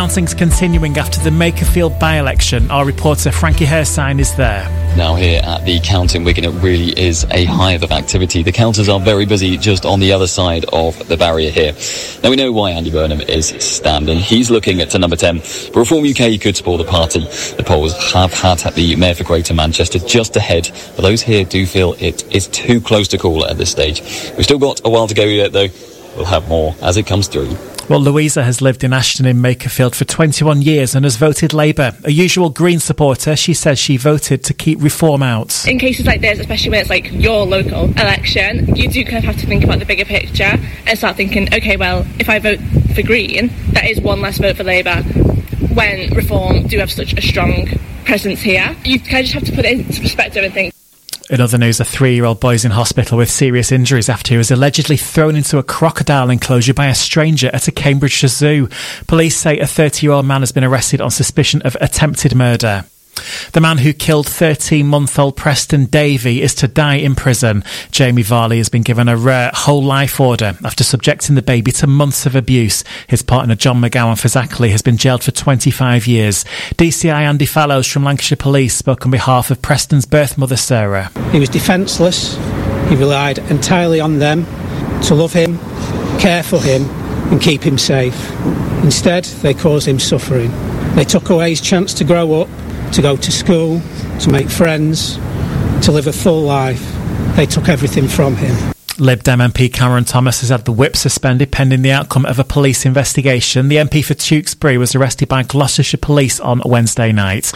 counting's continuing after the Makerfield by-election. Our reporter Frankie Hersign is there. Now here at the counting, Wigan, it really is a hive of activity. The counters are very busy just on the other side of the barrier here. Now we know why Andy Burnham is standing. He's looking at number 10. But Reform UK could support the party. The polls have had the Mayor for Greater Manchester just ahead, but those here do feel it is too close to call at this stage. We've still got a while to go yet, though. We'll have more as it comes through. Well, Louisa has lived in Ashton in Makerfield for 21 years and has voted Labour. A usual Green supporter, she says she voted to keep reform out. In cases like this, especially when it's like your local election, you do kind of have to think about the bigger picture and start thinking, OK, well, if I vote for Green, that is one less vote for Labour, when Reform do have such a strong presence here. You kind of just have to put it into perspective and think. In other news, a 3-year-old boy is in hospital with serious injuries after he was allegedly thrown into a crocodile enclosure by a stranger at a Cambridgeshire zoo. Police say a 30-year-old man has been arrested on suspicion of attempted murder. The man who killed 13-month-old Preston Davey is to die in prison. Jamie Varley has been given a rare whole life order after subjecting the baby to months of abuse. His partner John McGowan-Fazakerley has been jailed for 25 years. DCI Andy Fallows from Lancashire Police spoke on behalf of Preston's birth mother Sarah. He was defenceless. He relied entirely on them to love him, care for him and keep him safe. Instead, they caused him suffering. They took away his chance to grow up, to go to school, to make friends, to live a full life. They took everything from him. Lib Dem MP Cameron Thomas has had the whip suspended pending the outcome of a police investigation. The MP for Tewkesbury was arrested by Gloucestershire Police on Wednesday night.